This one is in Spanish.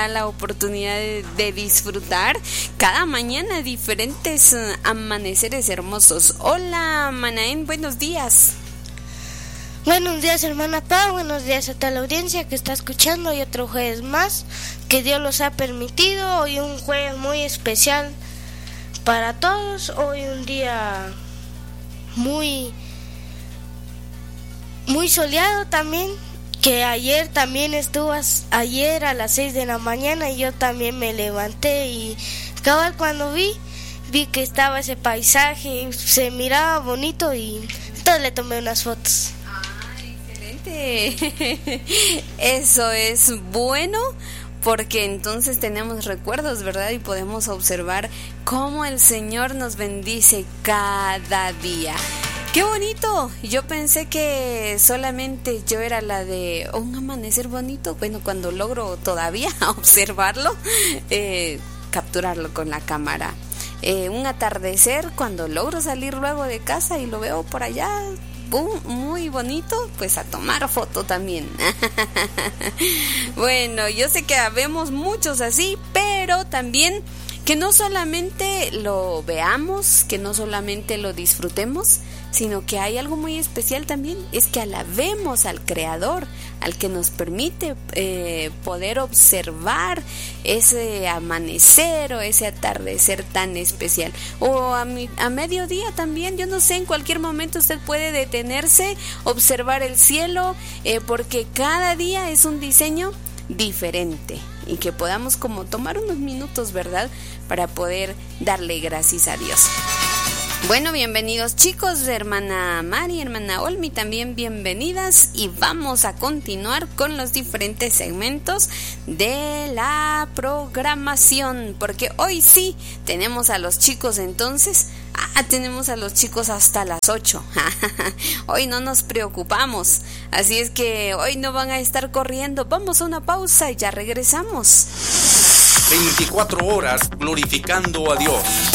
la oportunidad de disfrutar cada mañana diferentes amaneceres hermosos. Hola, Manaén, buenos días. Buenos días, hermana Pau, buenos días a toda la audiencia que está escuchando y otro jueves más que Dios los ha permitido. Hoy un jueves muy especial para todos, hoy un día muy soleado también, que ayer también estuvo ayer a las 6 de la mañana y yo también me levanté y cabal cuando vi que estaba ese paisaje, se miraba bonito y entonces le tomé unas fotos. Excelente. Eso es bueno porque entonces tenemos recuerdos, ¿verdad? Y podemos observar cómo el Señor nos bendice cada día. ¡Qué bonito! Yo pensé que solamente yo era la de un amanecer bonito. Bueno, cuando logro todavía observarlo, capturarlo con la cámara. Un atardecer, cuando logro salir luego de casa y lo veo por allá, muy bonito, pues a tomar foto también. Bueno, yo sé que vemos muchos así, pero también que no solamente lo veamos, que no solamente lo disfrutemos, sino que hay algo muy especial también, es que alabemos al Creador, al que nos permite poder observar ese amanecer o ese atardecer tan especial. O a mediodía también, yo no sé, en cualquier momento usted puede detenerse, observar el cielo, porque cada día es un diseño diferente y que podamos como tomar unos minutos, ¿verdad?, para poder darle gracias a Dios. Bueno, bienvenidos chicos, hermana Mari, hermana Olmi, también bienvenidas y vamos a continuar con los diferentes segmentos de la programación, porque hoy sí tenemos a los chicos entonces, tenemos a los chicos hasta las 8, hoy no nos preocupamos, así es que hoy no van a estar corriendo, vamos a una pausa y ya regresamos. 24 horas glorificando a Dios.